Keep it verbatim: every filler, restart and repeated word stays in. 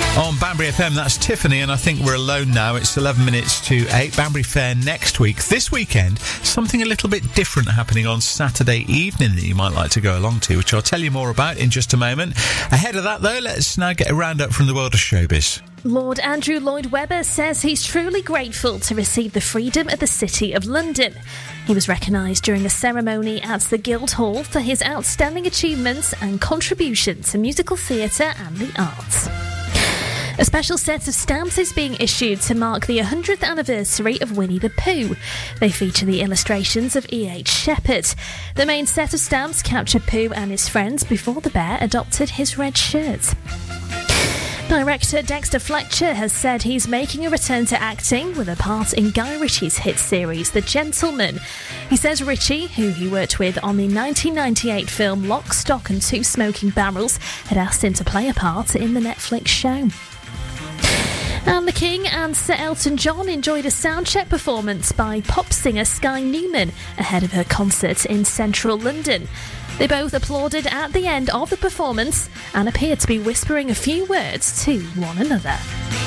On Banbury F M, that's Tiffany, and I think we're alone now. It's eleven minutes to eight. Banbury Fair next week. This weekend, something a little bit different happening on Saturday evening that you might like to go along to, which I'll tell you more about in just a moment. Ahead of that, though, let's now get a roundup from the world of showbiz. Lord Andrew Lloyd Webber says he's truly grateful to receive the Freedom of the City of London. He was recognised during a ceremony at the Guildhall for his outstanding achievements and contribution to musical theatre and the arts. A special set of stamps is being issued to mark the one hundredth anniversary of Winnie the Pooh. They feature the illustrations of E H Shepard. The main set of stamps capture Pooh and his friends before the bear adopted his red shirt. Director Dexter Fletcher has said he's making a return to acting with a part in Guy Ritchie's hit series The Gentleman. He says Ritchie, who he worked with on the nineteen ninety-eight film Lock, Stock and Two Smoking Barrels, had asked him to play a part in the Netflix show. And the King and Sir Elton John enjoyed a soundcheck performance by pop singer Sky Newman ahead of her concert in central London. They both applauded at the end of the performance and appeared to be whispering a few words to one another.